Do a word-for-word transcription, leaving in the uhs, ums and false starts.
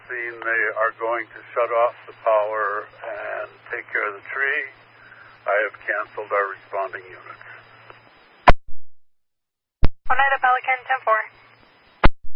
seen they are going to shut off the power and take care of the tree, I have canceled our responding units. Oneida Pelican, ten four.